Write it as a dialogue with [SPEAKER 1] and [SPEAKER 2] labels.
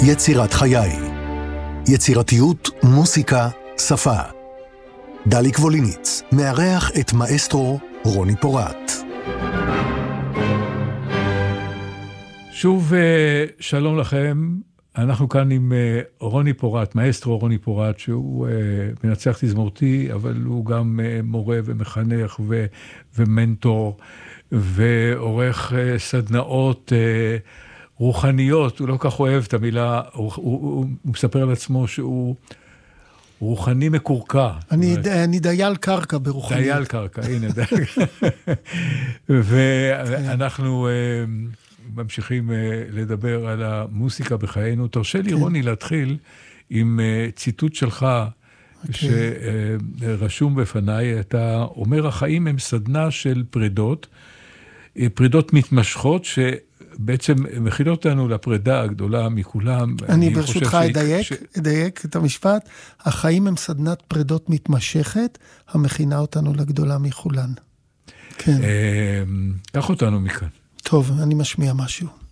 [SPEAKER 1] יצירת חיי. יצירתיות, מוסיקה, שפה. דליק ווליניץ מארח את מאסטרו רוני פורט.
[SPEAKER 2] שוב שלום לכם, אנחנו כאן עם רוני פורט, מאסטרו רוני פורט, שהוא מנצח תזמורתי, אבל הוא גם מורה ומחנך ומנטור, ועורך סדנאות רוחניות. הוא לא כך אוהב את המילה, הוא מספר על עצמו שהוא רוחני מקורקע.
[SPEAKER 3] אני דייל קרקע ברוחניות.
[SPEAKER 2] דייל קרקע, הנה דייל. ואנחנו ממשיכים לדבר על המוסיקה בחיינו. תרשה לי, רוני, להתחיל עם ציטוט שלך, שרשום בפניי. אתה אומר, החיים הם סדנה של פרידות מתמשכות, שבעצם מכילות אותנו לפרידה הגדולה מכולם.
[SPEAKER 3] אני ברשותך אדייק את המשפט. החיים הם סדנת פרידות מתמשכת, המכינה אותנו לגדולה מכולן. כן.
[SPEAKER 2] קח אותנו מכאן.
[SPEAKER 3] טוב, אני משמיע משהו.